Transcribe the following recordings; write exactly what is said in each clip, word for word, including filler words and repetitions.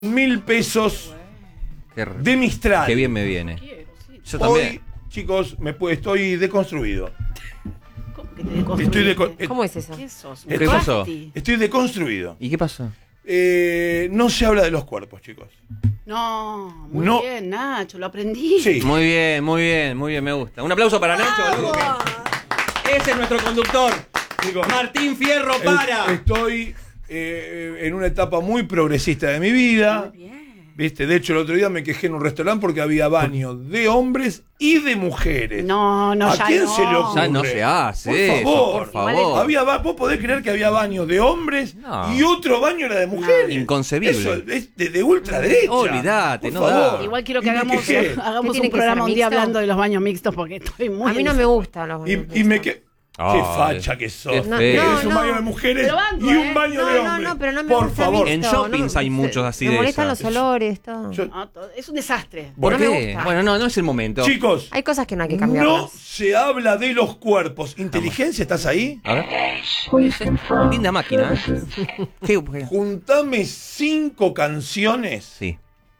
Mil pesos Qué, de Mistral. Qué bien me viene. Yo Hoy, también. chicos, me pu- estoy deconstruido. ¿Cómo que te deconstruiste? Estoy deco- eh, ¿Cómo es eso? ¿Qué sos? ¿Qué ¿Un pasó? rasti? Estoy deconstruido. ¿Y qué pasó? Eh, no se habla de los cuerpos, chicos. No, muy No. bien, Nacho, lo aprendí. Sí. Muy bien, muy bien, muy bien, me gusta. Un aplauso para Nacho, loco, que ese es nuestro conductor. Chicos, Martín Fierro es- para. Estoy eh, en una etapa muy progresista de mi vida. Muy bien. ¿Viste? De hecho, el otro día me quejé en un restaurante porque había baños de hombres y de mujeres. No, no, ¿A ya quién no. se le ocurre? Ya no se hace Por eso, favor. por favor. Había, ba- vos podés creer que había baños de hombres No. y otro baño era de mujeres. Inconcebible. Eso es de, de ultraderecha. Olvídate, Por no favor. da. Igual quiero Y que me hagamos, quejé. hagamos ¿Qué un tiene que programa ser un día mixto? hablando de los baños mixtos porque estoy muy... A mí no me gustan los Y, baños y me mixtos. que... Ay, Qué facha que sos. qué No, feo. Eres un no, baño no. de mujeres Pero banco, y un ¿eh? baño No, de no, hombres. no, pero no me Por gusta favor. En mixto, shoppings hay muchos así me de molestan esas. los olores, todo. Yo- No, todo- es un desastre. ¿Por No me qué? gusta. Bueno, no, no es el momento. Chicos, Hay cosas que no hay que no cambiarlas. se habla de los cuerpos. ¿Inteligencia estás ahí? A ver. Linda máquina, ¿eh? ¿Qué? Juntame cinco canciones Sí.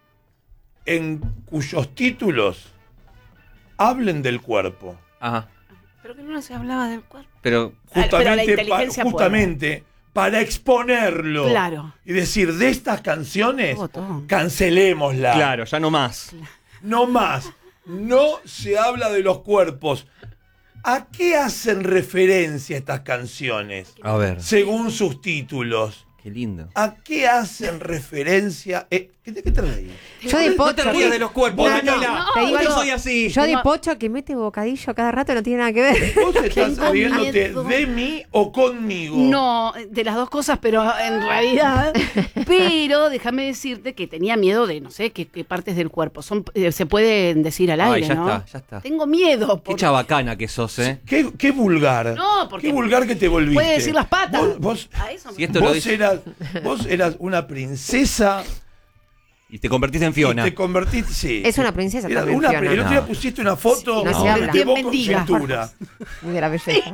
en cuyos títulos hablen del cuerpo. Ajá. Pero que no se hablaba del cuerpo. Pero Ah, pero la Justamente, pa- inteligencia justamente para exponerlo. Claro. Y decir, de estas canciones, Botón. cancelémosla. claro, ya no más. No más. No se habla de los cuerpos. ¿A qué hacen referencia estas canciones? A ver. Según sus títulos. Qué lindo. ¿A qué hacen referencia? Eh, ¿qué, te, ¿Qué te reís? Yo de No pocho. te rías de los cuerpos, No, Daniela. no, te digo Yo algo. soy así. Yo de Tengo- pocho que mete bocadillo cada rato no tiene nada que ver. ¿Vos estás Tengo riéndote miedo. de mí o conmigo? No, de las dos cosas, pero en realidad. Pero déjame decirte que tenía miedo de, no sé, qué, qué partes del cuerpo. Son, eh, se pueden decir al Ay, aire, ya ¿no? está, ya está. Tengo miedo. Qué por- chabacana que sos, ¿eh? ¿Qué, qué vulgar. No, porque Qué vulgar que te volviste. puede decir las patas. Vos, vos, A eso me- Si esto lo vos dice- eras, vos eras una princesa Y te convertiste en y Fiona. te convertiste. Sí. Es una princesa Era también, una- Fiona. el otro día No. pusiste una foto No se de, habla. de Dios vos con bendiga. cintura. Muy de la belleza.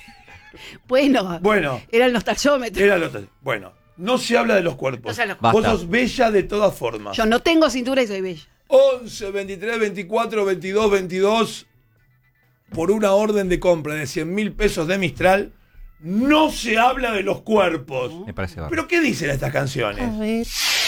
Bueno, Bueno, era el nostalgiómetro. era lo otro. Bueno, no se habla de los cuerpos. No se habla de los Vos Basta. sos bella de todas formas. Yo no tengo cintura y soy bella. once, veintitrés, veinticuatro, veintidós, veintidós por una orden de compra de cien mil pesos de Mistral. No se habla de los cuerpos. Me parece bárbaro. ¿Pero qué dicen estas canciones?